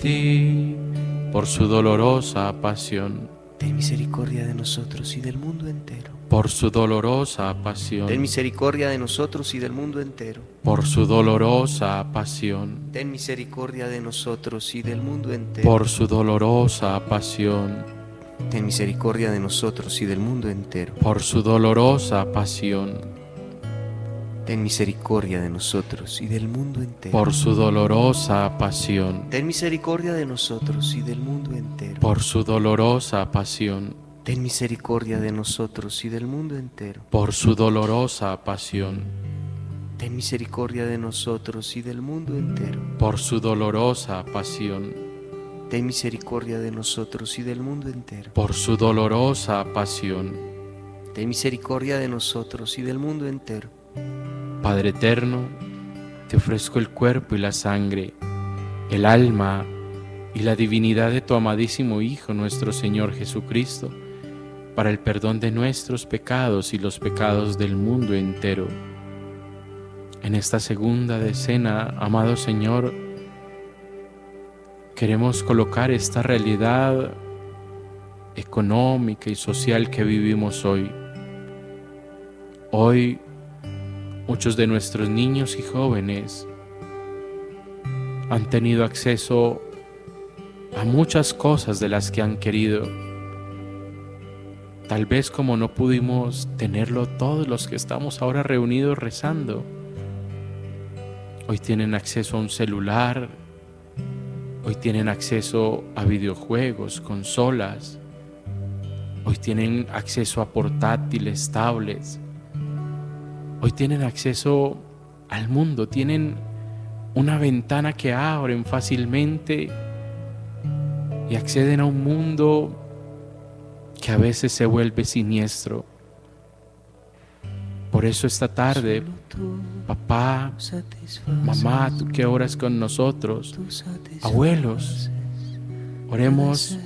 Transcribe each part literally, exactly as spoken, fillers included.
ti, por su dolorosa pasión. Ten misericordia de nosotros y del mundo entero. Por su dolorosa pasión. Ten misericordia de nosotros y del mundo entero. Por su dolorosa pasión. Ten misericordia de nosotros y del mundo entero. Por su dolorosa pasión. Ten misericordia de nosotros y del mundo entero. Por su dolorosa pasión. Ten misericordia de nosotros y del mundo entero. Por su dolorosa pasión. Ten misericordia de nosotros y del mundo entero. Por su dolorosa pasión. Ten misericordia de nosotros y del mundo entero. Por su dolorosa pasión. Ten misericordia de nosotros y del mundo entero. Por su dolorosa pasión. Ten misericordia de nosotros y del mundo entero. Por su dolorosa pasión. Ten misericordia de nosotros y del mundo entero. Padre eterno, te ofrezco el cuerpo y la sangre, el alma y la divinidad de tu amadísimo Hijo, nuestro Señor Jesucristo, para el perdón de nuestros pecados y los pecados del mundo entero. En esta segunda decena, amado Señor, queremos colocar esta realidad económica y social que vivimos hoy. Hoy, muchos de nuestros niños y jóvenes han tenido acceso a muchas cosas de las que han querido. Tal vez como no pudimos tenerlo todos los que estamos ahora reunidos rezando. Hoy tienen acceso a un celular, hoy tienen acceso a videojuegos, consolas, hoy tienen acceso a portátiles, tablets. Hoy tienen acceso al mundo, tienen una ventana que abren fácilmente y acceden a un mundo que a veces se vuelve siniestro. Por eso esta tarde, papá, mamá, tú que oras con nosotros, abuelos, oremos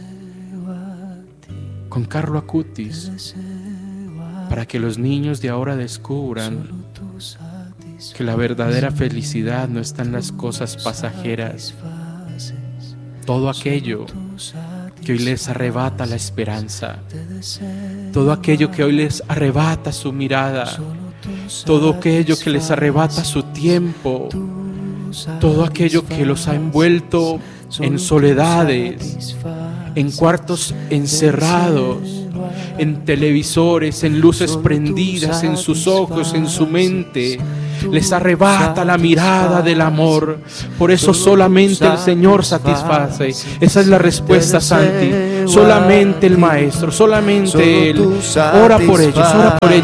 con Carlo Acutis, para que los niños de ahora descubran que la verdadera felicidad no está en las cosas pasajeras. Todo aquello que hoy les arrebata la esperanza, todo aquello que hoy les arrebata su mirada, todo aquello que les arrebata su tiempo, todo aquello que los ha envuelto en soledades, en cuartos encerrados, en televisores, en luces prendidas en sus ojos, en su mente, les arrebata la mirada del amor. Por eso solamente el Señor satisface. Esa es la respuesta, Santi. Solamente el Maestro, solamente Él. Ora por ellos, ora por ellos.